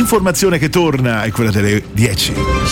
L'informazione che torna è quella delle 10.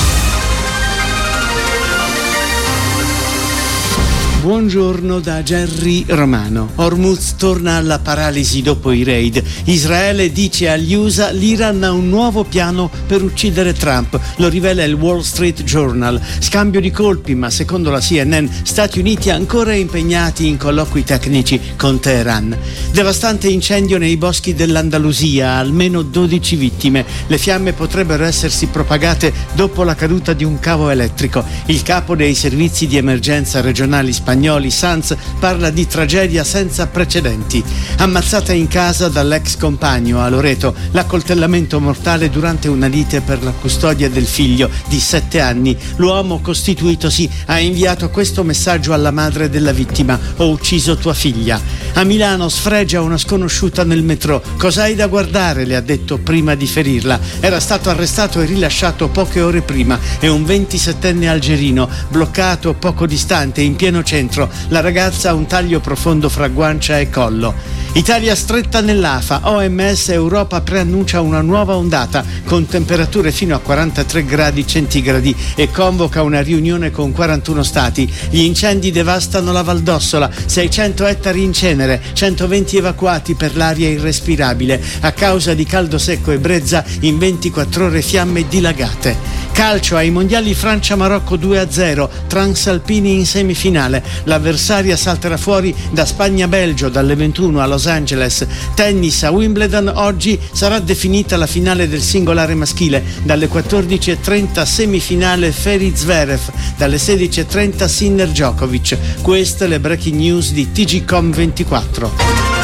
Buongiorno da Gerry Romano. Hormuz torna alla paralisi dopo i raid. Israele dice agli USA l'Iran ha un nuovo piano per uccidere Trump. Lo rivela il Wall Street Journal. Scambio di colpi, ma secondo la CNN Stati Uniti ancora impegnati in colloqui tecnici con Teheran. Devastante incendio nei boschi dell'Andalusia, almeno 12 vittime. Le fiamme potrebbero essersi propagate dopo la caduta di un cavo elettrico. Il capo dei servizi di emergenza regionali spagnoli Sanz parla di tragedia senza precedenti. Ammazzata in casa dall'ex compagno a Loreto, l'accoltellamento mortale durante una lite per la custodia del figlio di 7 anni. L'uomo costituitosi ha inviato questo messaggio alla madre della vittima: ho ucciso tua figlia. A Milano sfregia una sconosciuta nel metro. Cos'hai da guardare? Le ha detto prima di ferirla. Era stato arrestato e rilasciato poche ore prima. È un 27enne algerino bloccato poco distante in pieno centro. La ragazza ha un taglio profondo fra guancia e collo. Italia stretta nell'AFA. OMS Europa preannuncia una nuova ondata con temperature fino a 43 gradi centigradi e convoca una riunione con 41 stati. Gli incendi devastano la Valdossola, 600 ettari in cenere, 120 evacuati per l'aria irrespirabile. A causa di caldo secco e brezza, in 24 ore fiamme dilagate. Calcio, ai mondiali Francia-Marocco 2-0, Transalpini in semifinale. L'avversaria salterà fuori da Spagna-Belgio dalle 21 a Los Angeles. Tennis, a Wimbledon oggi sarà definita la finale del singolare maschile. Dalle 14.30 semifinale Ferry-Zverev, dalle 16.30 Sinner-Djokovic. Queste le breaking news di TGCOM24.